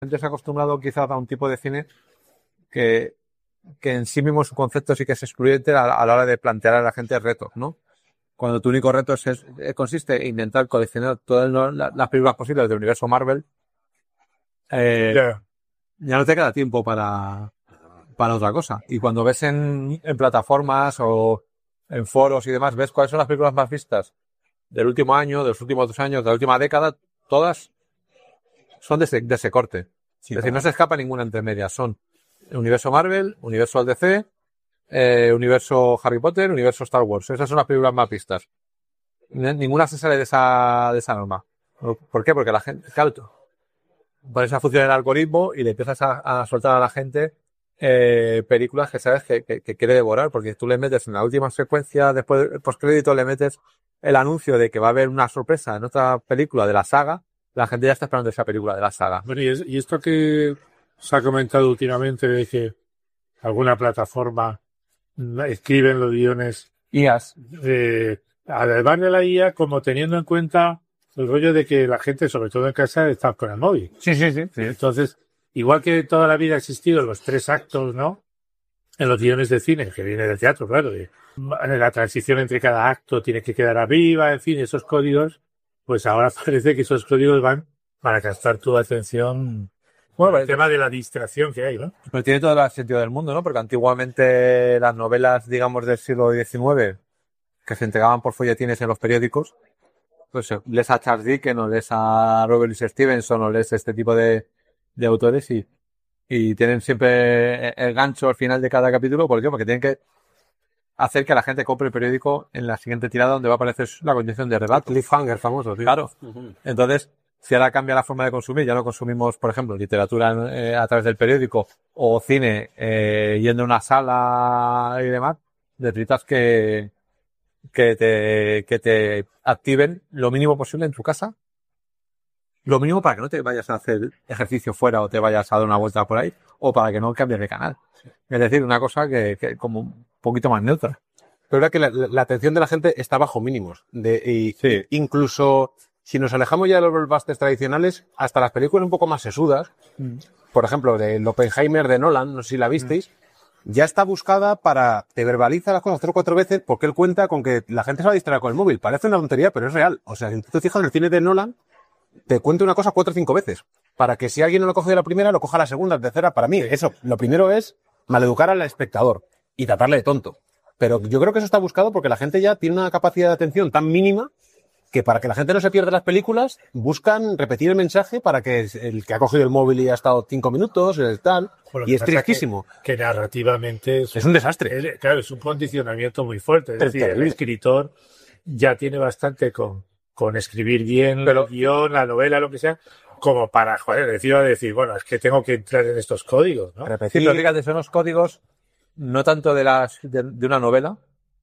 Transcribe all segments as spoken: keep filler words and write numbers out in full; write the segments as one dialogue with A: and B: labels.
A: gente se ha acostumbrado quizás a un tipo de cine que, que en sí mismo su concepto sí que es excluyente a, a la hora de plantear a la gente retos, ¿no? Cuando tu único reto es, es, consiste en intentar coleccionar todas la, las películas posibles del universo Marvel, eh,
B: Yeah.
A: ya no te queda tiempo para, para otra cosa. Y cuando ves en, en plataformas o en foros y demás, ves cuáles son las películas más vistas del último año, de los últimos dos años, de la última década, todas son de ese, de ese corte. Sí, es decir, no se escapa ninguna entre medias. Son universo Marvel, universo D C, eh, universo Harry Potter, universo Star Wars. Esas son las películas más vistas. Ninguna se sale de esa, de esa norma. ¿Por qué? Porque la gente, claro, pones a funcionar el algoritmo y le empiezas a, a soltar a la gente eh, películas que sabes que, que, que quiere devorar, porque tú le metes en la última secuencia, después del postcrédito, le metes el anuncio de que va a haber una sorpresa en otra película de la saga, la gente ya está esperando esa película de la saga.
B: Bueno, y, es, y esto que se ha comentado últimamente de que alguna plataforma escriben los guiones
A: I As.
B: Eh, además de la I A, como teniendo en cuenta el rollo de que la gente, sobre todo en casa, está con el móvil.
A: Sí, sí, sí, sí.
B: Entonces, igual que toda la vida ha existido los tres actos, ¿no? En los guiones de cine, que viene del teatro, claro, de, la transición entre cada acto tiene que quedar arriba, en fin, esos códigos, pues ahora parece que esos códigos van para captar tu atención. Bueno, el tema de la distracción que hay, ¿no?
A: Pero tiene todo el sentido del mundo, ¿no? Porque antiguamente las novelas, digamos, del siglo diecinueve, que se entregaban por folletines en los periódicos, pues lees a Charles Dickens o lees a Robert Louis Stevenson o lees este tipo de, de autores y, y tienen siempre el gancho al final de cada capítulo. ¿Por qué? Porque tienen que hacer que la gente compre el periódico en la siguiente tirada donde va a aparecer la condición de relato.
C: Cliffhanger famoso, tío.
A: Claro. Uh-huh. Entonces, si ahora cambia la forma de consumir, ya no consumimos, por ejemplo, literatura eh, a través del periódico o cine eh, yendo a una sala y demás, necesitas que, que te, que te activen lo mínimo posible en tu casa. Lo mínimo para que no te vayas a hacer ejercicio fuera o te vayas a dar una vuelta por ahí, o para que no cambies de canal. Es decir, una cosa que, que como un poquito más neutra.
C: Pero era que la, la atención de la gente está bajo mínimos. De, y
A: sí.
C: Incluso si nos alejamos ya de los blockbusters tradicionales, hasta las películas un poco más sesudas, mm. por ejemplo, del Oppenheimer de Nolan, no sé si la visteis, mm. ya está buscada para, te verbaliza las cosas tres o cuatro veces porque él cuenta con que la gente se va a distraer con el móvil. Parece una tontería, pero es real. O sea, si tú te fijas en el cine de Nolan, te cuento una cosa cuatro o cinco veces. Para que si alguien no lo coge de la primera, lo coja la segunda, la tercera. Para mí, eso, lo primero es maleducar al espectador y tratarle de tonto. Pero yo creo que eso está buscado porque la gente ya tiene una capacidad de atención tan mínima que para que la gente no se pierda las películas, buscan repetir el mensaje para que el que ha cogido el móvil y ha estado cinco minutos, el tal, bueno, y es tristísimo.
B: Que, que narrativamente es,
C: es un desastre.
B: Es, claro, es un condicionamiento muy fuerte. Es decir, el escritor ya tiene bastante con, con escribir bien Pero, el guión, la novela, lo que sea, como para, joder, decir, decir, bueno, es que tengo que entrar en estos códigos, ¿no?
A: Repetir, sí, pero fíjate, son los códigos no tanto de, las, de, de una novela,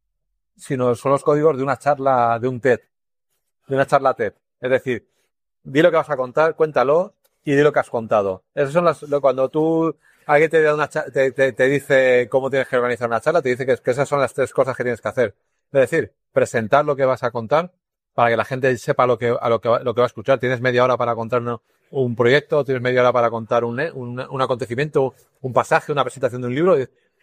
A: sino son los códigos de una charla, de un TED. De una charla TED. Es decir, di lo que vas a contar, cuéntalo y di lo que has contado. Esas son las, lo, cuando tú, alguien te, da una, te, te, te dice cómo tienes que organizar una charla, te dice que, que esas son las tres cosas que tienes que hacer. Es decir, presentar lo que vas a contar para que la gente sepa lo que, a lo que, lo que va a escuchar. Tienes media hora para contar un, un proyecto, tienes media hora para contar un, un, un acontecimiento, un pasaje, una presentación de un libro.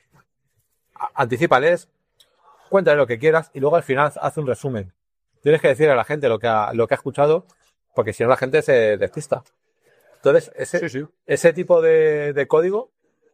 A: Anticípales, cuéntale lo que quieras y luego al final haz un resumen. Tienes que decir a la gente lo que ha, lo que ha escuchado, porque si no la gente se despista. Entonces, ese, sí, sí. ese tipo de, de código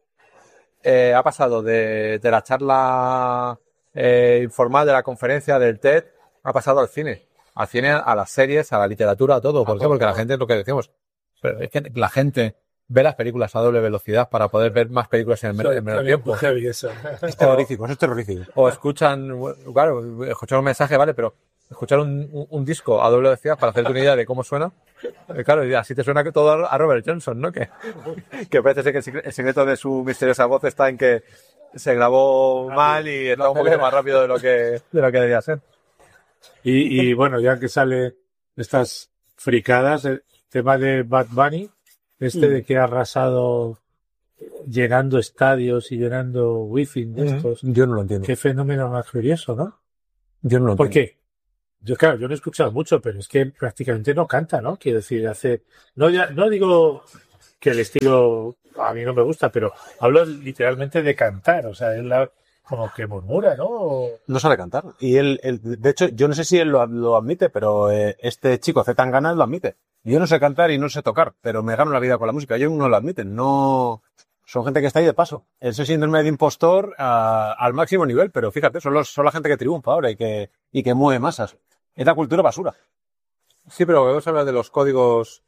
A: eh, ha pasado de, de la charla eh, informal, de la conferencia, del TED, ha pasado al cine. Al cine, a las series, a la literatura, a todo. ¿Por qué? Porque la gente es lo que decimos. Pero es que la gente ve las películas a doble velocidad para poder ver más películas en el menor, en menor tiempo.
C: Es terrorífico, eso es terrorífico.
A: O escuchan, claro, escuchar un mensaje, vale, pero escuchar un, un, un disco a doble velocidad para hacerte una idea de cómo suena. Claro, y así te suena que todo a Robert Johnson, ¿no? Que, que parece ser que el secreto de su misteriosa voz está en que se grabó mal y está un poquito más rápido de lo que, de lo que debía ser.
B: Y, y bueno, ya que sale estas fricadas, el tema de Bad Bunny, este mm. de que ha arrasado llenando estadios y llenando wifi de estos.
C: Yo no lo entiendo.
B: Qué fenómeno más curioso, ¿no?
C: Yo no lo entiendo.
B: ¿Por qué? Yo, claro, yo no he escuchado mucho, pero es que prácticamente no canta, ¿no? Quiero decir, hace, no, ya, no digo que el estilo a mí no me gusta, pero hablo literalmente de cantar, o sea, él la, como que murmura, ¿no?
C: No sabe cantar. Y él, él, de hecho, yo no sé si él lo, lo admite, pero eh, este chico Z Tangana lo admite. Yo no sé cantar y no sé tocar, pero me gano la vida con la música. Ellos no lo admiten, no... Son gente que está ahí de paso. Ese síndrome de impostor a, al máximo nivel, pero fíjate, son, los, son la gente que triunfa ahora y que, y que mueve masas. Es la cultura basura.
A: Sí, pero vamos a hablar de los códigos,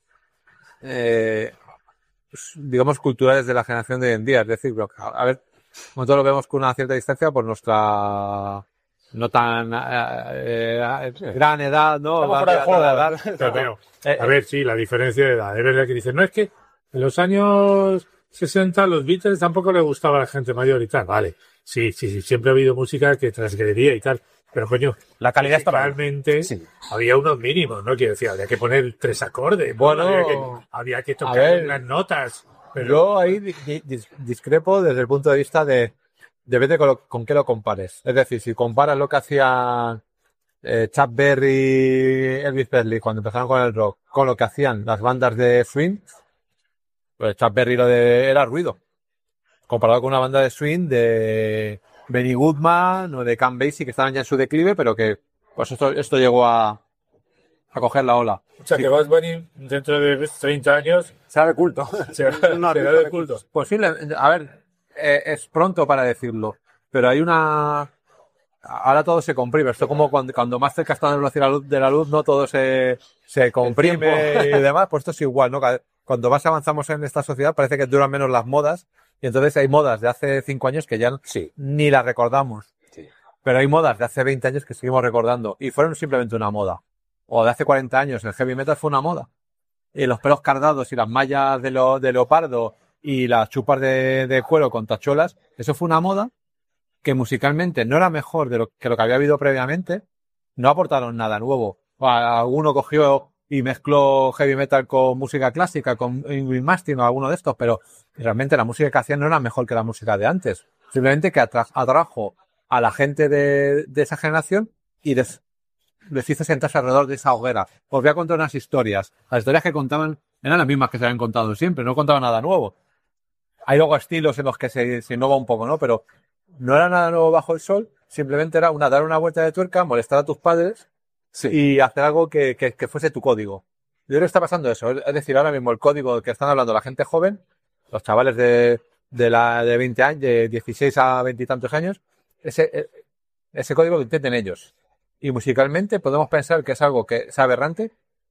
A: eh, digamos, culturales de la generación de hoy en día. Es decir, a ver, nosotros lo vemos con una cierta distancia por nuestra no tan eh, eh, gran edad, ¿no?
C: Estamos fuera de juego.
B: Edad. Pero, pero, a ver, sí, la diferencia de edad. Es verdad que dicen, no, es que en los años sesenta los Beatles tampoco le gustaba a la gente mayor y tal. Vale, sí, sí, sí, siempre ha habido música que transgredía y tal. Pero coño,
C: la calidad está
B: realmente sí. Había unos mínimos, ¿no? Quiero decir, había que poner tres acordes.
A: Bueno,
B: había que, había que tocar unas notas. Pero...
A: Yo ahí dis- discrepo desde el punto de vista de depende con, lo, con qué lo compares. Es decir, si comparas lo que hacían eh, Chuck Berry, Elvis Presley cuando empezaron con el rock, con lo que hacían las bandas de swing, pues Chuck Berry lo de era ruido. Comparado con una banda de swing de Benny Goodman o de Count Basie que estaban ya en su declive, pero que pues esto, esto llegó a, a coger la ola.
B: O sea, sí. Que Bad Bunny dentro de treinta años
C: será de culto.
B: Será, no, será de culto.
A: Pues sí, a ver, eh, es pronto para decirlo, pero hay una... Ahora todo se comprime. Esto como cuando, cuando más cerca está la velocidad de la luz, no todo se, se comprime y demás. Pues esto es igual, ¿no? Cuando más avanzamos en esta sociedad parece que duran menos las modas. Y entonces hay modas de hace cinco años que ya
C: sí.
A: ni las recordamos.
C: Sí.
A: Pero hay modas de hace veinte años que seguimos recordando. Y fueron simplemente una moda. O de hace cuarenta años el heavy metal fue una moda. Y los pelos cardados y las mallas de, lo, de leopardo y las chupas de, de cuero con tachuelas, eso fue una moda que musicalmente no era mejor de lo que lo que había habido previamente. No aportaron nada nuevo. O alguno cogió y mezcló heavy metal con música clásica, con Ingrid Mastin o alguno de estos, pero realmente la música que hacían no era mejor que la música de antes. Simplemente que atra- atrajo a la gente de, de esa generación y les, les hizo sentarse alrededor de esa hoguera. Os voy a contar unas historias. Las historias que contaban eran las mismas que se habían contado siempre, no contaban nada nuevo. Hay luego estilos en los que se, se innova un poco, ¿no? Pero no era nada nuevo bajo el sol, simplemente era una dar una vuelta de tuerca, molestar a tus padres sí. y hacer algo que, que, que fuese tu código. Yo creo que está pasando eso. Es decir, ahora mismo el código que están hablando la gente joven, los chavales de, de, la, de veinte años, de dieciséis a veinte y tantos años, ese, ese código lo entienden ellos. Y musicalmente podemos pensar que es algo que es aberrante.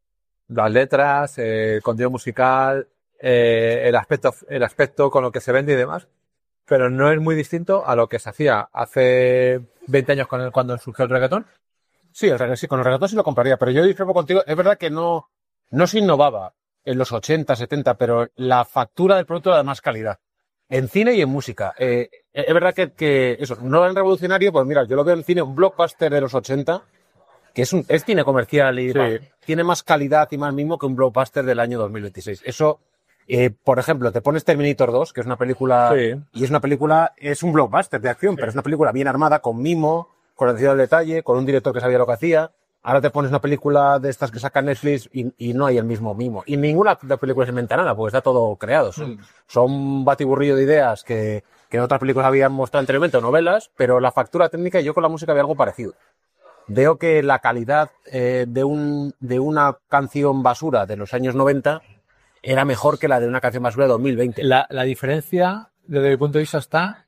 A: Las letras, eh, el contenido musical, eh, el aspecto, el aspecto con lo que se vende y demás. Pero no es muy distinto a lo que se hacía hace veinte años con el, cuando surgió el reggaetón.
C: Sí, el reggaetón, sí, con el reggaetón sí lo compraría, pero yo discrepo contigo. Es verdad que no, no se innovaba en los ochenta, setenta, pero la factura del producto era de más calidad. En cine y en música. Eh, es verdad que, que eso, no era revolucionario, pues mira, yo lo veo en cine, un blockbuster de los ochenta, que es un, es cine comercial y
A: sí.
C: va, tiene más calidad y más mimo que un blockbuster del año dos mil veintiséis. Eso, eh, por ejemplo, te pones Terminator dos, que es una película,
A: sí.
C: y es una película, es un blockbuster de acción, sí. pero es una película bien armada, con mimo, con atención al detalle, con un director que sabía lo que hacía. Ahora te pones una película de estas que saca Netflix y, y no hay el mismo mimo. Y ninguna de las películas inventa nada, porque está todo creado. Son, mm. son un batiburrillo de ideas que, que en otras películas habían mostrado anteriormente o novelas, pero la factura técnica, yo con la música veo algo parecido. Veo que la calidad eh, de, un, de una canción basura de los años noventa era mejor que la de una canción basura de dos mil veinte.
A: La, la diferencia, desde mi punto de vista, está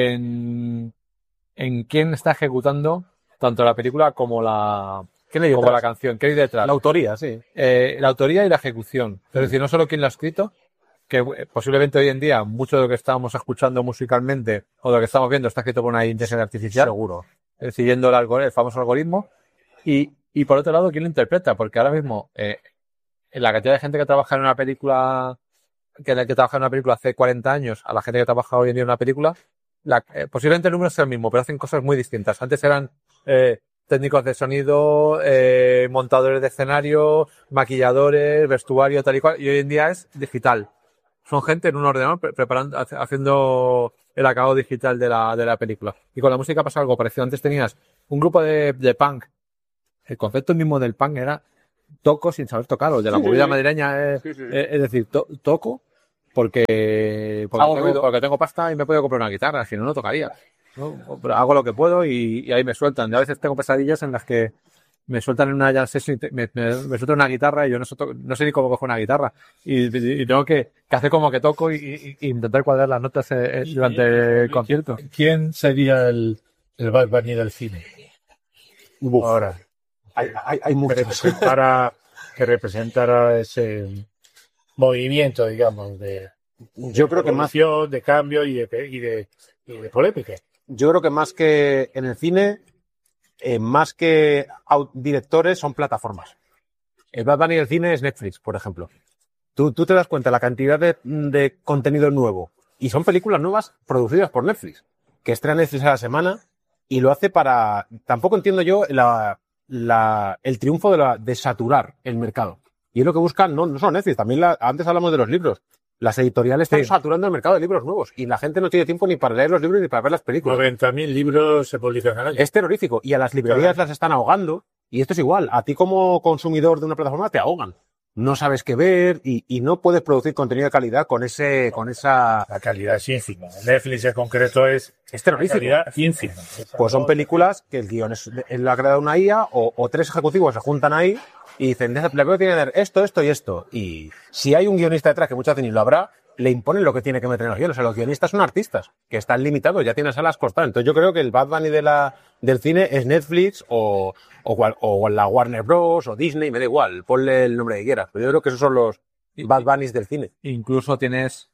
A: en, en quién está ejecutando tanto la película como la, como la canción. ¿Qué hay detrás?
C: La autoría, sí.
A: Eh, la autoría y la ejecución. Es decir, no solo quién lo ha escrito, que posiblemente hoy en día mucho de lo que estamos escuchando musicalmente o de lo que estamos viendo está escrito por una inteligencia artificial.
C: Seguro.
A: Siguiendo el, algor- el famoso algoritmo. Y, y por otro lado, ¿quién lo interpreta? Porque ahora mismo, eh, la cantidad de gente que trabaja en una película, que, que trabaja en una película hace cuarenta años, a la gente que trabaja hoy en día en una película, la, eh, posiblemente el número sea el mismo, pero hacen cosas muy distintas. Antes eran eh, técnicos de sonido, eh, montadores de escenario, maquilladores, vestuario, tal y cual, y hoy en día es digital. Son gente en un ordenador pre- preparando, haciendo el acabado digital de la, de la película. Y con la música pasa algo parecido. Antes tenías un grupo de, de punk. El concepto mismo del punk era toco sin saber tocar, o de la
C: sí,
A: movida
C: sí.
A: madrileña, eh,
C: sí, sí.
A: Eh, es decir, to, toco porque, porque,
C: Hago
A: tengo,
C: ruido.
A: porque tengo pasta y me puedo comprar una guitarra, si no, no tocaría. ¿no? Pero hago lo que puedo y, y ahí me sueltan. Y a veces tengo pesadillas en las que me sueltan en una jam session y te- me, me, me sueltan una guitarra y yo no sé, to- no sé ni cómo cojo una guitarra. Y, y- y tengo que, que hacer como que toco y, y- y intentar cuadrar las notas eh, eh, durante el concierto.
B: ¿Quién sería el, el Bad Bunny del cine?
C: Uf,
B: Ahora,
C: hay, hay, hay
B: que
C: muchos.
B: representara, que representara ese movimiento, digamos, de
C: Yo creo que más,
B: evolución, de cambio y de, y de, y de polémica.
C: yo creo que más que en el cine, eh, más que au- directores son plataformas. El Bad Bunny del cine es Netflix, por ejemplo. Tú, tú te das cuenta la cantidad de, de contenido nuevo. Y son películas nuevas producidas por Netflix, que estrena Netflix a la semana y lo hace para... Tampoco entiendo yo la, la, el triunfo de, la, de saturar el mercado. Y es lo que buscan, no, no solo Netflix, también la, antes hablamos de los libros. Las editoriales están
A: Sí.
C: saturando el mercado de libros nuevos y la gente no tiene tiempo ni para leer los libros ni para ver las películas.
B: noventa mil libros se publican al año.
C: Es terrorífico. Y a las librerías las están ahogando. Y esto es igual. A ti como consumidor de una plataforma te ahogan. No sabes qué ver y, y no puedes producir contenido de calidad con ese, con esa...
B: La calidad es ínfima. Netflix en concreto es
C: Es
B: la
C: terrorífico.
B: calidad ínfima.
C: Pues son películas que el guión es, él lo ha creado una I A o, o tres ejecutivos se juntan ahí y dicen, la película tiene que tener esto, esto y esto. Y si hay un guionista detrás, que muchas veces ni lo habrá, le imponen lo que tiene que meter en los guiones. O sea, los guionistas son artistas, que están limitados, ya tienen salas cortadas. Entonces yo creo que el Bad Bunny de la, del cine es Netflix o, o, cual- o la Warner Bros. O Disney, me da igual, ponle el nombre que quieras. Pero yo creo que esos son los Bad Bunnies del cine.
A: Incluso tienes,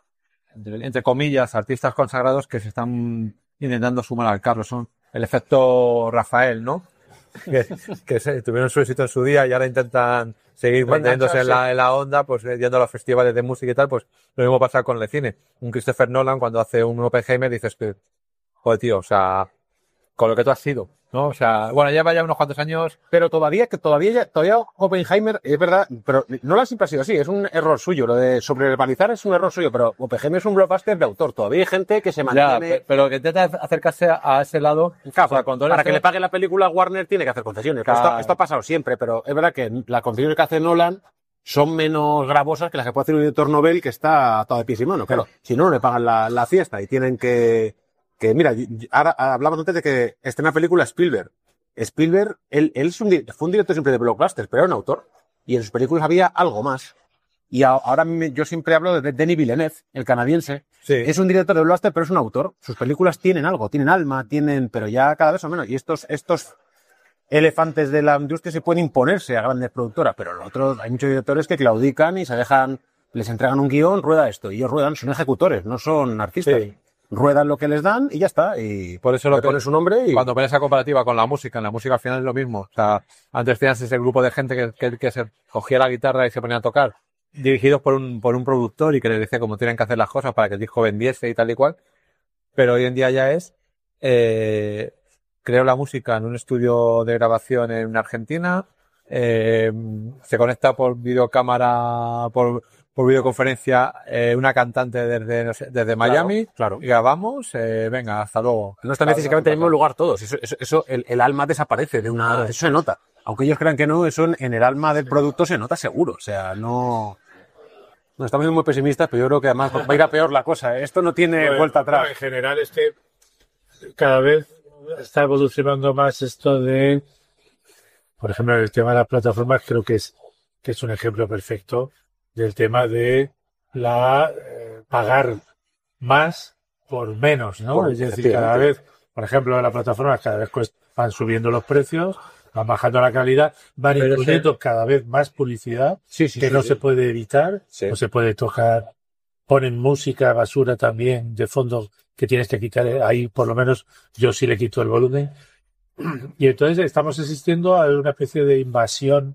A: entre, entre comillas, artistas consagrados que se están intentando sumar al carro. Son el efecto Rafael, ¿no? Que, que se- tuvieron su éxito en su día y ahora intentan seguir manteniéndose en la, en la onda, pues eh, yendo a los festivales de música y tal, pues lo mismo pasa con el cine. Un Christopher Nolan cuando hace un Oppenheimer dices que, joder tío, o sea, con lo que tú has sido, ¿no? O sea, bueno, lleva ya unos cuantos años.
C: Pero todavía, que todavía, ya- todavía Oppenheimer, es verdad, pero no lo siempre ha sido así, es un error suyo. Lo de sobreverbalizar es un error suyo, pero Oppenheimer es un blockbuster de autor. Todavía hay gente que se
A: Ya,
C: mantiene...
A: pe- pero que intenta acercarse a, a ese lado.
C: Claro,
A: o sea, con todo
C: para
A: esto-
C: que le pague la película Warner tiene que hacer concesiones.
A: Claro.
C: Esto, esto ha pasado siempre, pero es verdad que las concesiones que hace Nolan son menos gravosas que las que puede hacer un editor novel que está todo de pies y mano. Claro, si no, no le pagan la, la fiesta y tienen que... que mira, y- y ahora hablamos antes de que estrena película Spielberg. Spielberg, él, él es un, di- fue un director siempre de blockbusters, pero era un autor. Y en sus películas había algo más. Y a- ahora me- yo siempre hablo de Denis Villeneuve, el canadiense.
A: Sí.
C: Es un director de blockbuster, pero es un autor. Sus películas tienen algo, tienen alma, tienen, pero ya cada vez son menos. Y estos, estos elefantes de la industria se pueden imponerse a grandes productoras, pero los otros, hay muchos directores que claudican y se dejan, les entregan un guión, rueda esto, y ellos ruedan, son ejecutores, no son artistas.
A: Sí.
C: Ruedan lo que les dan y ya está. Y
A: Por eso lo
C: le
A: que-
C: ponen su nombre y
A: Cuando ves esa comparativa con la música, en la música al final es lo mismo. O sea, antes tenías ese grupo de gente que, que, que se cogía la guitarra y se ponía a tocar, dirigidos por un, por un productor y que les decía cómo tienen que hacer las cosas para que el disco vendiese y tal y cual. Pero hoy en día ya es, eh, creo la música en un estudio de grabación en Argentina, eh, se conecta por videocámara, por, por videoconferencia, eh, una cantante desde, no sé, desde Miami,
C: claro.
A: y grabamos, eh, venga, hasta luego.
C: no están físicamente en el mismo lugar todos. Eso, eso, eso el, el alma desaparece de una, eso se nota. Aunque ellos crean que no, eso en, en el alma del producto se nota seguro. O sea, no, no estamos siendo muy pesimistas, pero yo creo que además va a ir a peor la cosa. ¿eh? Esto no tiene
B: Bueno,
C: vuelta
B: no,
C: atrás.
B: en general es que cada vez está evolucionando más esto de, por ejemplo, el tema de las plataformas creo que es que es un ejemplo perfecto del tema de la eh, pagar más por menos, ¿no?
C: Por-
B: es decir, cada vez, por ejemplo, las plataformas cada vez cuest- van subiendo los precios, van bajando la calidad, van
A: Pero
B: incluyendo cada vez más publicidad
C: Sí, sí,
B: que
C: sí,
B: no
C: sí.
B: se puede evitar,
C: Sí.
B: no se puede tocar. Ponen música basura también de fondo que tienes que quitar. Ahí por lo menos yo sí le quito el volumen. Y entonces estamos asistiendo a una especie de invasión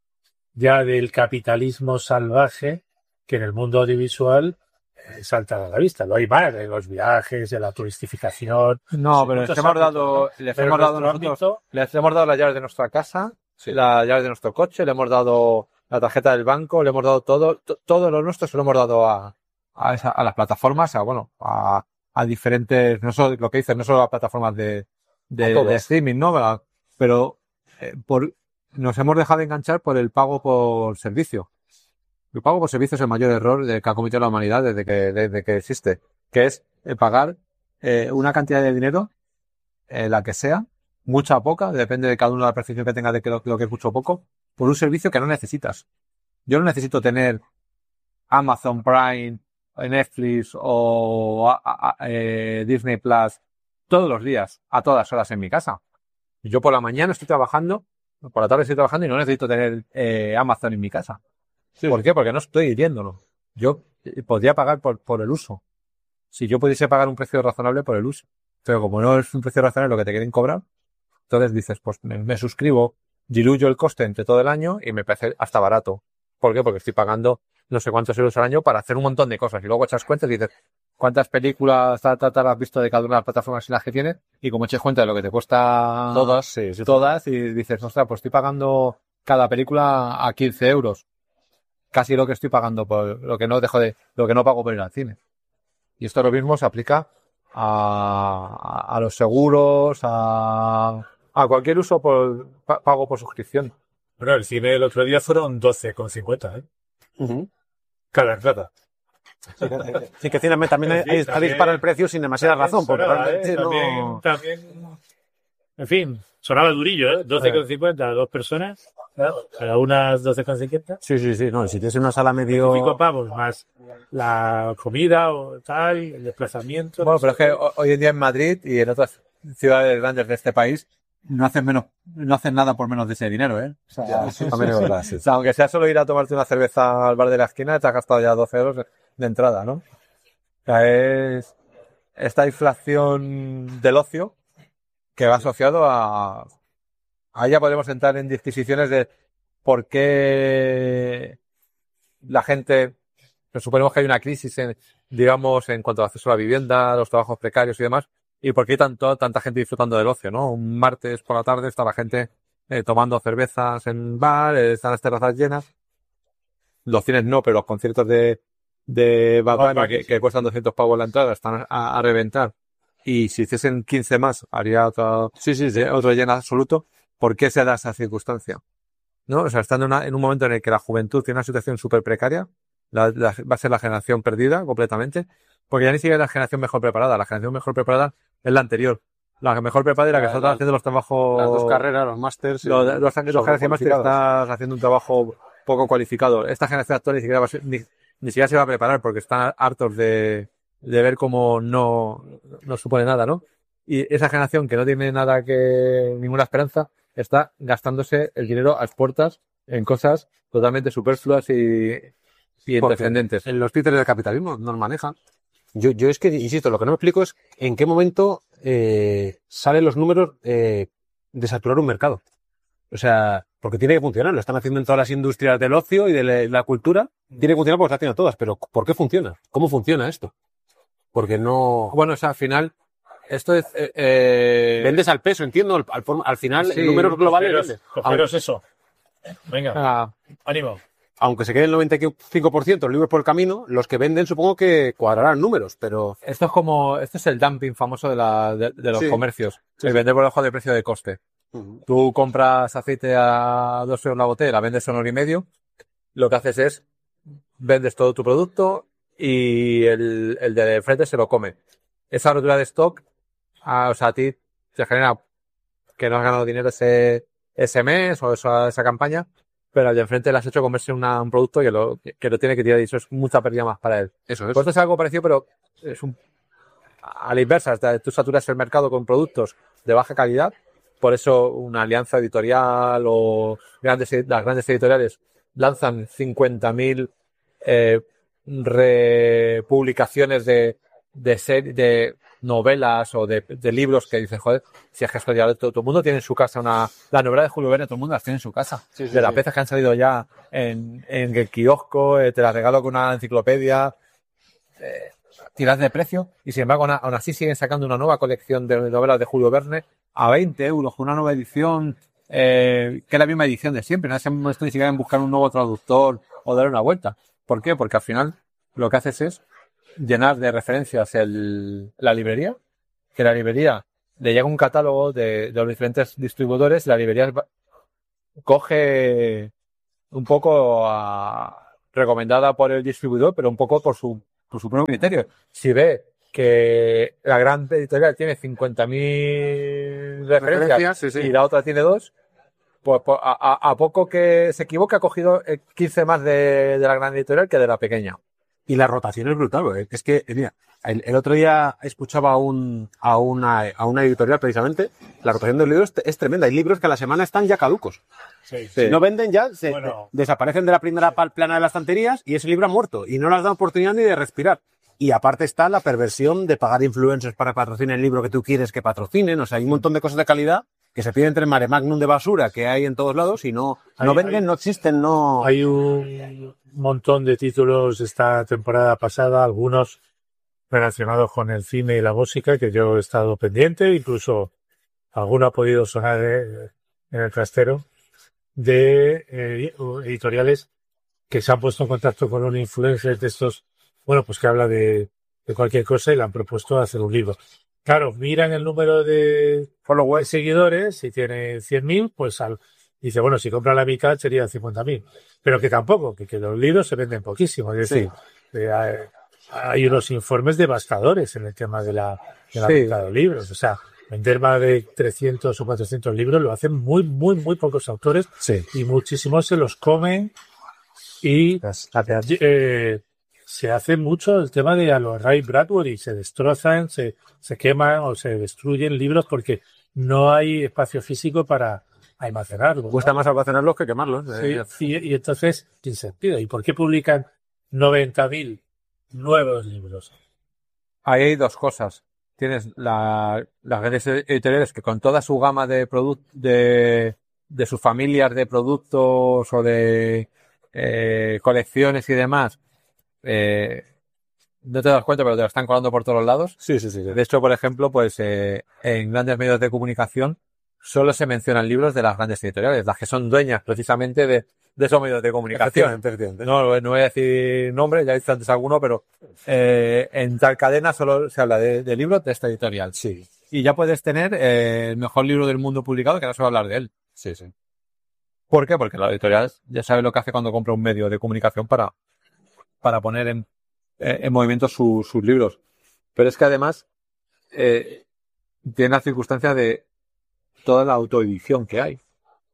B: ya del capitalismo salvaje que en el mundo audiovisual eh, salta a la vista. Lo hay más de los viajes, de la turistificación.
A: No,
B: Sí,
A: pero les
B: muchos
A: hemos
B: ámbitos,
A: dado,
B: ¿no?
A: les
B: Pero
A: hemos
B: en
A: dado
B: nuestro
A: nosotros,
B: ámbito,
A: les hemos dado las llaves de nuestra casa, las llaves de nuestro coche, le hemos dado la tarjeta del banco, le hemos dado todo, to- todo lo nuestro se lo hemos dado a, a, esa- a las plataformas, a, bueno, a, a diferentes, no solo lo que dices, no solo a plataformas de, de,
C: A todas.
A: de streaming, ¿no? A- Pero, eh, por, nos hemos dejado de enganchar por el pago por servicio. El pago por servicio es el mayor error de que ha cometido la humanidad desde que, desde que existe, que es eh, pagar eh, una cantidad de dinero, eh, la que sea, mucha o poca, depende de cada uno la percepción que tenga de que lo, lo que es mucho o poco, por un servicio que no necesitas. Yo no necesito tener Amazon Prime, Netflix o a, a, eh, Disney Plus todos los días, a todas horas en mi casa. Yo por la mañana estoy trabajando, por la tarde estoy trabajando y no necesito tener eh, Amazon en mi casa. Sí. ¿Por qué? Porque no estoy hiriéndolo. Yo podría pagar por, por el uso. Si yo pudiese pagar un precio razonable por el uso. Pero como no es un precio razonable lo que te quieren cobrar, entonces dices, pues me, me suscribo, diluyo el coste entre todo el año y me parece hasta barato. ¿Por qué? Porque estoy pagando no sé cuántos euros al año para hacer un montón de cosas. Y luego echas cuentas y dices, ¿cuántas películas ta, ta, ta, has visto de cada una de las plataformas y las que tienes? Y como eches cuenta de lo que te cuesta
C: todas, sí, sí,
A: todas, y dices, ostras, pues estoy pagando cada película a quince euros. Casi lo que estoy pagando por lo que no dejo de, lo que no pago por ir al cine. Y esto lo mismo se aplica a, a, a los seguros, a, a cualquier uso por pago por suscripción.
B: Bueno, el cine el otro día fueron doce con cincuenta, ¿eh? Uh-huh. Cada entrada.
C: Sí, que, sí, que cine también sí, está disparado el precio sin demasiada razón, porque
B: sonaba,
C: realmente
B: ¿eh? también,
C: no...
B: También, en fin, sonaba durillo, ¿eh? doce con cincuenta, dos personas. Cada unas doce con cincuenta.
C: Sí, sí, sí. No, si tienes una sala medio...
B: Cinco pavos más la comida o tal, el desplazamiento.
A: Bueno, pero es que hoy en día en Madrid y en otras ciudades grandes de este país no hacen menos, no hacen nada por menos de ese dinero, ¿eh? O sea,
C: ya, sí, también es verdad, sí.
A: O sea, aunque sea solo ir a tomarte una cerveza al bar de la esquina, te has gastado ya doce euros de entrada, ¿no? O sea, es esta inflación del ocio que va asociado a... Ahí ya podemos entrar en disquisiciones de por qué la gente, pues suponemos que hay una crisis, en, digamos, en cuanto al acceso a la vivienda, los trabajos precarios y demás, y por qué hay tanto, tanta gente disfrutando del ocio, ¿no? Un martes por la tarde está la gente eh, tomando cervezas en bar, eh, están las terrazas llenas, los cines no, pero los conciertos de, de Bad Bunny, que, que cuestan doscientos pavos la entrada, están a, a reventar, y si hiciesen quince más, haría otro, sí, sí, sí, otro lleno absoluto. ¿Por qué se da esa circunstancia? ¿No? O sea, estando en, una, en un momento en el que la juventud tiene una situación súper precaria, la, la, va a ser la generación perdida completamente, porque ya ni siquiera es la generación mejor preparada, la generación mejor preparada es la anterior. La mejor preparada es la que está haciendo los trabajos...
C: Las dos carreras, los másters...
A: Los, los, los, los generaciones máster estás haciendo un trabajo poco cualificado. Esta generación actual ni siquiera, va a ser, ni, ni siquiera se va a preparar porque están hartos de, de ver cómo no, no supone nada, ¿no? Y esa generación que no tiene nada que... ninguna esperanza está gastándose el dinero a expuertas en cosas totalmente superfluas y, y intrascendentes.
C: En los títeres del capitalismo nos manejan. Yo, yo es que, insisto, lo que no me explico es en qué momento eh, salen los números eh, de saturar un mercado. O sea, porque tiene que funcionar. Lo están haciendo en todas las industrias del ocio y de la, la cultura. Tiene que funcionar porque lo están haciendo todas. Pero ¿por qué funciona? ¿Cómo funciona esto? Porque no...
A: Bueno, o sea, al final... Esto es... Eh, eh...
C: Vendes al peso, entiendo. Al, al, al final, sí, el número global
B: es... Cogeros eso. Venga, ah, ánimo.
C: Aunque se quede el noventa y cinco por ciento libres por el camino, los que venden supongo que cuadrarán números, pero...
A: Esto es como... Esto es el dumping famoso de, la, de, de los sí. comercios. Sí, el sí. vender por debajo de precio de coste. Uh-huh. Tú compras aceite a dos euros la botella, la vendes a un euro y medio. Lo que haces es... Vendes todo tu producto y el, el de frente se lo come. Esa rotura de stock... Ah, o sea, a ti se genera que no has ganado dinero ese, ese mes o esa, esa campaña, pero al de enfrente le has hecho comerse una, un producto que lo, que lo tiene que tirar y eso es mucha pérdida más para él.
C: Eso es.
A: Pues esto es algo parecido, pero es un, a la inversa. Tú saturas el mercado con productos de baja calidad, por eso una alianza editorial o grandes, las grandes editoriales lanzan cincuenta mil eh, republicaciones de, de serie, de novelas o de, de libros que dices, joder, si es que esto ya todo, todo el mundo tiene en su casa una, la novela de Julio Verne, todo el mundo las tiene en su casa. Sí, sí, de las sí. piezas que han salido ya en, en el kiosco, eh, te las regalo con una enciclopedia, eh, tiras de precio, y sin embargo, aún, aún así siguen sacando una nueva colección de novelas de Julio Verne a veinte euros, con una nueva edición, eh, que es la misma edición de siempre, no es ni siquiera en buscar un nuevo traductor o dar una vuelta. ¿Por qué? Porque al final lo que haces es llenar de referencias el, la librería, que la librería le llega un catálogo de, de los diferentes distribuidores, la librería coge un poco a, recomendada por el distribuidor, pero un poco por su, por su propio criterio. Si ve que la gran editorial tiene cincuenta mil referencias,
C: Referencias, sí, sí.
A: y la otra tiene dos, pues, pues a, a, a poco que se equivoque ha cogido quince más de, de la gran editorial que de la pequeña.
C: Y la rotación es brutal, porque es que, mira, el, el otro día escuchaba a, un, a, una, a una editorial precisamente, la rotación de los libros es tremenda. Hay libros que a la semana están ya caducos.
B: Sí,
C: Si no venden ya, se
B: Bueno.
C: de- desaparecen de la primera pal- plana de las estanterías y ese libro ha muerto. Y no les da oportunidad ni de respirar. Y aparte está la perversión de pagar influencers para que patrocinen el libro que tú quieres que patrocinen. O sea, hay un montón de cosas de calidad que se piden entre el mare magnum de basura que hay en todos lados y no,
B: Hay-
C: no venden,
B: hay-
C: no existen, no...
B: Hay un montón de títulos esta temporada pasada, algunos relacionados con el cine y la música, que yo he estado pendiente, incluso alguno ha podido sonar eh, en el trastero, de eh, editoriales que se han puesto en contacto con un influencer de estos, bueno, pues que habla de, de cualquier cosa y le han propuesto hacer un libro. Claro, miran el número de followers, seguidores, si tiene cien mil, pues al, dice, bueno, si compra la mitad serían cincuenta mil. Pero que tampoco, que, que los libros se venden poquísimo. Es decir, eh, hay, hay unos informes devastadores en el tema de la, de la
A: Sí.
B: venta de libros. O sea, vender más de trescientos o cuatrocientos libros lo hacen muy, muy, muy pocos autores
C: Sí.
B: y muchísimos se los comen y eh, se hace mucho el tema de a los Ray Bradbury, se destrozan, se, se queman o se destruyen libros porque no hay espacio físico para almacenarlos, ¿no?
C: Cuesta más almacenarlos que quemarlos.
B: Sí,
C: eh.
B: y, y entonces, sin sentido. ¿Y por qué publican noventa mil nuevos libros?
A: Ahí hay dos cosas. Tienes la, las grandes editoriales que con toda su gama de productos, de, de sus familias de productos o de eh, colecciones y demás, eh, no te das cuenta, pero te lo están colando por todos lados.
C: Sí, sí, sí. sí.
A: De hecho, por ejemplo, pues eh, en grandes medios de comunicación solo se mencionan libros de las grandes editoriales, las que son dueñas precisamente de, de esos medios de comunicación.
C: Efectivamente, efectivamente.
A: No, no voy a decir nombres, ya he dicho antes alguno, pero eh, en tal cadena solo se habla de, de libros de esta editorial.
C: Sí,
A: Y ya puedes tener eh, el mejor libro del mundo publicado, que no se va a hablar de él.
C: sí, sí.
A: ¿Por qué? Porque la editorial ya sabe lo que hace cuando compra un medio de comunicación para, para poner en, eh, en movimiento su- sus libros. Pero es que además eh, tiene la circunstancia de toda la autoedición que hay.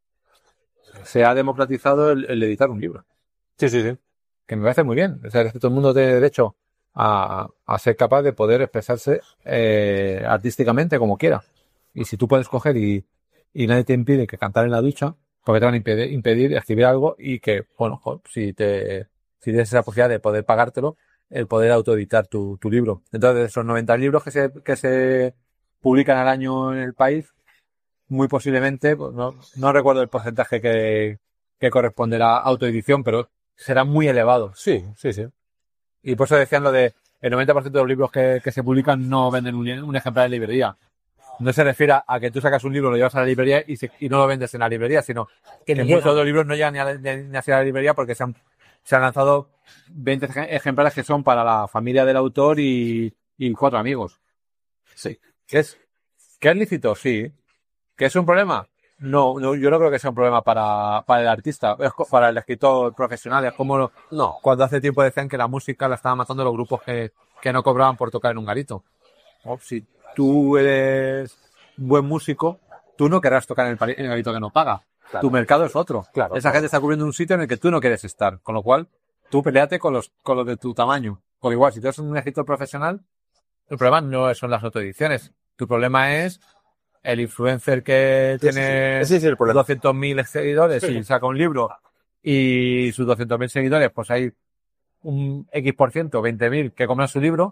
A: Se ha democratizado el, el editar un libro.
C: Sí, sí, sí.
A: Que me parece muy bien. O sea, que todo el mundo tiene derecho a, a ser capaz de poder expresarse eh, artísticamente como quiera. Y si tú puedes coger y, y nadie te impide que cantar en la ducha, porque te van a impedir, impedir escribir algo y que, bueno, jo, si te si tienes esa posibilidad de poder pagártelo, el poder autoeditar tu, tu libro. Entonces, de esos noventa libros que se, que se publican al año en el país, muy posiblemente, pues no, no recuerdo el porcentaje que, que corresponderá a autoedición, pero será muy elevado.
C: Sí, sí, sí.
A: Y por eso decían lo de el noventa por ciento de los libros que, que se publican no venden un, un ejemplar en librería. No se refiere a que tú sacas un libro, lo llevas a la librería y, se, y no lo vendes en la librería, sino que
B: Que
A: muchos
B: llega.
A: de los libros no llegan ni, a, ni, ni hacia la librería porque se han, se han lanzado veinte ejemplares que son para la familia del autor y, y cuatro amigos.
C: Sí.
A: ¿Que es, que es lícito? Sí. ¿Que es un problema? No, no, yo no creo que sea un problema para, para el artista, es co- para el escritor profesional. Es como lo-
C: No.
A: cuando hace tiempo decían que la música la estaban matando los grupos que, que no cobraban por tocar en un garito. O si tú eres buen músico, tú no querrás tocar en el, pari- en el garito que no paga.
C: Claro.
A: Tu mercado es otro.
C: Claro,
A: Esa
C: claro.
A: gente está cubriendo un sitio en el que tú no quieres estar. Con lo cual, tú peleate con los, con los de tu tamaño. Por igual, si tú eres un escritor profesional, el problema no son las autoediciones. Tu problema es el influencer que tiene
C: Ese es el problema.
A: doscientos mil seguidores y saca un libro y sus doscientos mil seguidores, pues hay un X por ciento, veinte mil que compran su libro.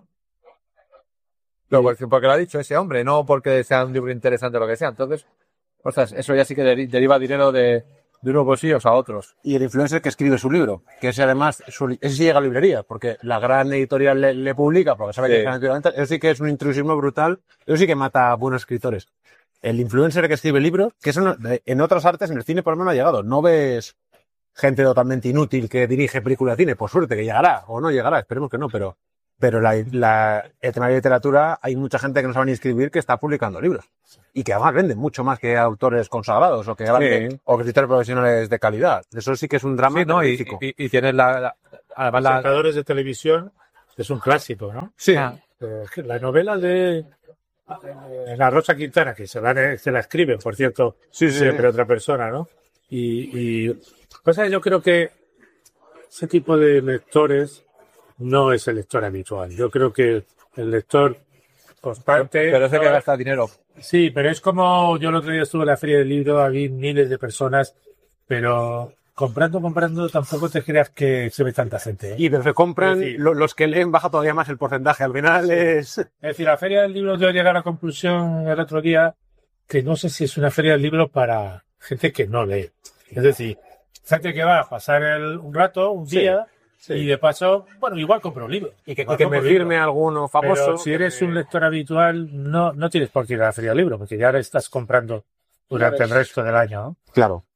A: Pero por- porque lo ha dicho ese hombre, no porque sea un libro interesante o lo que sea. Entonces, ostras, eso ya sí que deri- deriva dinero de, de unos bolsillos a otros.
C: Y el influencer que escribe su libro, que ese además, su, ese sí llega a librería, porque la gran editorial le, le publica, porque sabe
A: Sí.
C: que es gran editorial, eso sí que es un intrusismo brutal, eso sí que mata a buenos escritores. El influencer que escribe libros, que eso no- en otras artes, en el cine por lo menos no ha llegado, no ves gente totalmente inútil que dirige películas de cine, por suerte que llegará, o no llegará, esperemos que no, pero Pero la, la, el tema de literatura, hay mucha gente que no sabe ni escribir que está publicando libros. Y que además venden mucho más que autores consagrados o que, grandes,
A: Sí.
C: o que escritores profesionales de calidad. Eso sí que es un drama
A: Sí, ¿no? Y,
C: terrorífico.
A: y, y tienes la, la- además la,
B: Presentadores de televisión es un clásico, ¿no?
C: Sí.
A: Ah.
B: Eh, la novela de eh, La Rosa Quintana, que se la, se la escribe, por cierto,
C: Sí, sí,
B: siempre
C: sí.
B: otra persona, ¿no? Y, y cosa, yo creo que ese tipo de lectores no es el lector habitual. Yo creo que el lector constante...
A: pero ese que gasta dinero.
B: Sí, pero es como yo el otro día estuve en la feria del libro, había miles de personas, pero comprando, comprando, tampoco te creas que se ve tanta gente, ¿eh?
C: Y desde compran,
B: Es decir-
C: lo- los que leen baja todavía más el porcentaje. Al final es...
B: Es decir, la feria del libro yo llegué a la conclusión el otro día que no sé si es una feria del libro para gente que no lee. Es decir, gente que va a pasar el- un rato, un
C: Sí,
B: día,
C: sí.
B: y de paso, bueno, igual compro un libro.
C: Y que,
B: Igual
C: y que me
B: compro un libro.
C: firme alguno famoso.
B: Pero si eres un lector habitual, no, no tienes por qué ir a la feria del libro, porque ya ahora estás comprando durante el resto del año, ¿no?
C: Claro.